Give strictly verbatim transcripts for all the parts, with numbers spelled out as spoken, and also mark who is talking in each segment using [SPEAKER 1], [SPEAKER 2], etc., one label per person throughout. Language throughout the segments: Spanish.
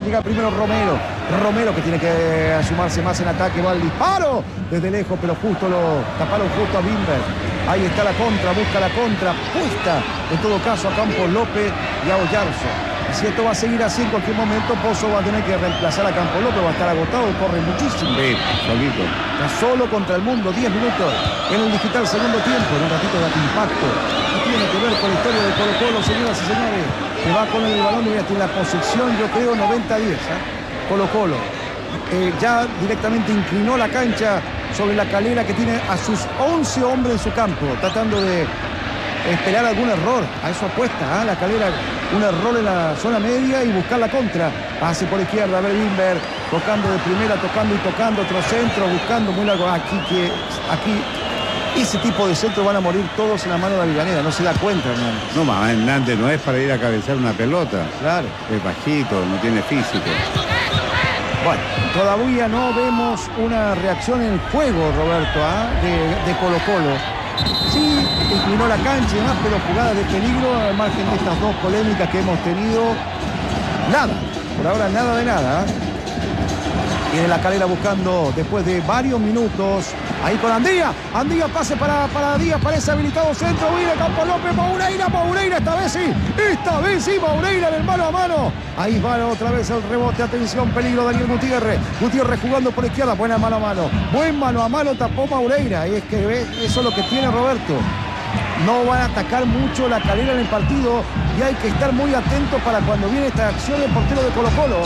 [SPEAKER 1] Llega primero Romero. Romero que tiene que sumarse más en ataque. Va el disparo desde lejos, pero justo lo taparon justo a Bimber. Ahí está la contra, busca la contra. Puesta en todo caso a Campos López y a Oyarzo. Si esto va a seguir así, en cualquier momento Pozo va a tener que reemplazar a Campos López, va a estar agotado, corre muchísimo.
[SPEAKER 2] Sí, solito.
[SPEAKER 1] Está solo contra el mundo, diez minutos en el digital segundo tiempo. En un ratito da impacto. Y tiene que ver con la historia de Colo Colo, señoras y señores. Que va con el balón y ya tiene la posesión, yo creo, noventa a diez. ¿eh? Colo Colo. Eh, ya directamente inclinó la cancha sobre la Calera, que tiene a sus once hombres en su campo, tratando de esperar algún error. A eso apuesta, ¿eh? La Calera, un error en la zona media y buscar la contra. Pase por izquierda, a ver Bimber, tocando de primera, tocando y tocando, otro centro, buscando muy largo. Aquí que aquí ese tipo de centro van a morir todos en la mano de Avellaneda, no se da cuenta, Hernández.
[SPEAKER 2] No, mamá, Hernández no es para ir a cabecear una pelota.
[SPEAKER 1] Claro.
[SPEAKER 2] Es bajito, no tiene físico.
[SPEAKER 1] Bueno, todavía no vemos una reacción en el juego, Roberto, ¿eh? de, de Colo Colo. Sí, inclinó la cancha y demás, pero jugadas de peligro, al margen de estas dos polémicas que hemos tenido, nada, por ahora nada de nada. Viene la Calera buscando después de varios minutos, ahí con Andía, Andía pase para, para Díaz, parece habilitado centro, viene Campos López, Moureira, Moureira, esta vez sí, esta vez sí, Moureira en el mano a mano, ahí va otra vez el rebote, atención, peligro Daniel Gutiérrez, Gutiérrez jugando por izquierda, buena mano a mano, buen mano a mano, tapó Moureira, y es que ¿ves? Eso es lo que tiene Roberto. No van a atacar mucho la Calera en el partido y hay que estar muy atentos para cuando viene esta acción del portero de Colo Colo.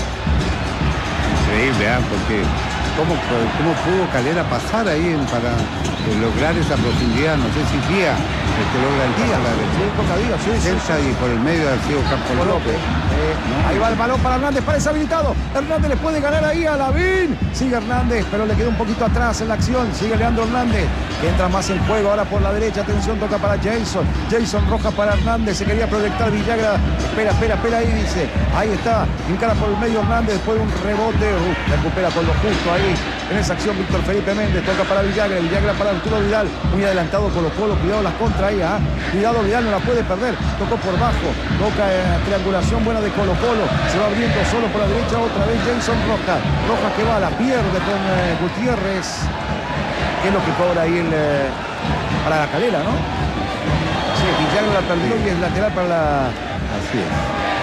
[SPEAKER 2] Increíble, ¿eh? Porque ¿cómo, cómo pudo Calera pasar ahí en, para eh, lograr esa profundidad? No sé si Díaz el que logra el
[SPEAKER 1] Díaz,
[SPEAKER 2] la
[SPEAKER 1] sí, Coca Díaz, sí, sí,
[SPEAKER 2] cerca
[SPEAKER 1] sí.
[SPEAKER 2] Y por el medio ha sido Campos López.
[SPEAKER 1] Eh, no. Ahí va el balón para Hernández, parece habilitado. Hernández le puede ganar ahí a Lavín. Sigue Hernández, pero le quedó un poquito atrás en la acción. Sigue Leandro Hernández, que entra más en juego ahora por la derecha. Atención, toca para Jason. Jason Rojas para Hernández. Se quería proyectar Villagra. Espera, espera, espera ahí, dice. Ahí está. Encara por el medio Hernández. Después de un rebote. Uh, recupera con lo justo ahí. En esa acción Víctor Felipe Méndez. Toca para Villagra. Villagra para Arturo Vidal. Muy adelantado Colo Colo. Cuidado las contra ahí. ¿eh? Cuidado, Vidal no la puede perder. Tocó por bajo. Toca eh, triangulación buena de Colo Colo. Se va abriendo solo por la derecha. Otra vez Jason Rojas. Rojas que va, la pierde con eh, Gutiérrez. Que es lo que cobra ahí el, eh, para la Calera, ¿no? Sí, Villagra la perdió y es lateral para la...
[SPEAKER 2] Así es.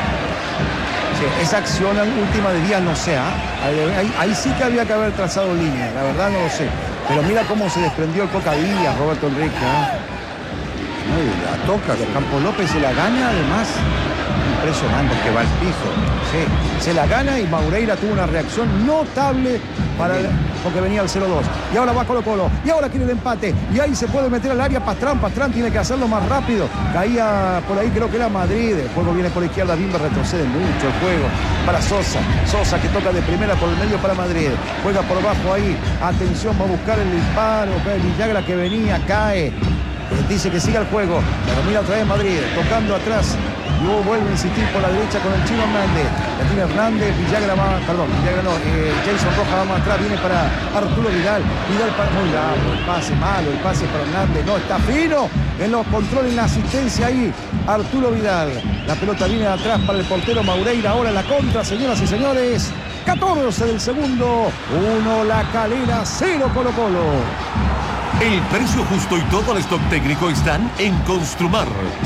[SPEAKER 1] Sí, esa acción última de Díaz no sé, ¿eh? ahí, ahí, ahí sí que había que haber trazado línea, la verdad no lo sé. Pero mira cómo se desprendió el Coca Díaz, Roberto Enrique. ¿eh?
[SPEAKER 2] No, y la toca.
[SPEAKER 1] Y Campos López se la gana además. Impresionante.
[SPEAKER 2] Que va al piso.
[SPEAKER 1] Sí, se la gana y Moureira tuvo una reacción notable para el, porque venía el cero dos. Y ahora va Colo Colo. Y ahora quiere el empate. Y ahí se puede meter al área Pastrán. Pastrán tiene que hacerlo más rápido. Caía por ahí, creo que era Madrid. El juego viene por izquierda. Bimber retrocede mucho el juego. Para Sosa. Sosa que toca de primera por el medio para Madrid. Juega por abajo ahí. Atención, va a buscar el disparo. Villagra que venía, cae. Dice que siga el juego, pero mira otra vez Madrid, tocando atrás. Y luego vuelve a insistir por la derecha con el Chino Hernández. La tiene Hernández, Villagra va, perdón, Villagra no, eh, Jason Rojas va más atrás, viene para Arturo Vidal. Vidal para, muy largo, el pase malo, el pase para Hernández, no, está fino en los controles, en la asistencia ahí, Arturo Vidal. La pelota viene de atrás para el portero Moureira, ahora la contra, señoras y señores. catorce del segundo, uno La Calera, cero Colo Colo.
[SPEAKER 3] El precio justo y todo el stock técnico están en Construmar.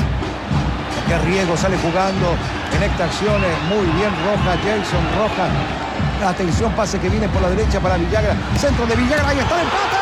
[SPEAKER 1] Que Riego sale jugando en esta acción, muy bien Rojas, Jason Rojas. Atención, pase que viene por la derecha para Villagra. Centro de Villagra, ahí está el empate.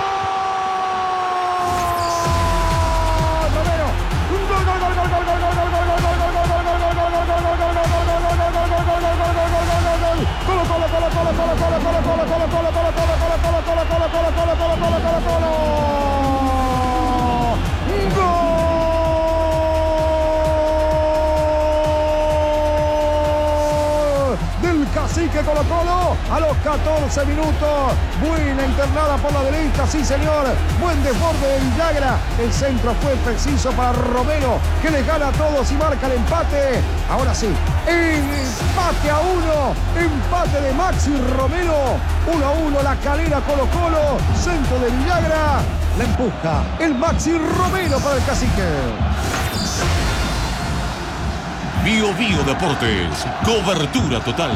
[SPEAKER 1] Cacique Colo Colo a los catorce minutos. Buena internada por la derecha, sí señor. Buen desborde de Villagra. El centro fue preciso para Romero, que les gana a todos y marca el empate. Ahora sí, el empate a uno. Empate de Maxi Romero. uno a uno La Calera Colo Colo. Centro de Villagra. La empuja el Maxi Romero para el Cacique.
[SPEAKER 3] Bio Bio Deportes. Cobertura total.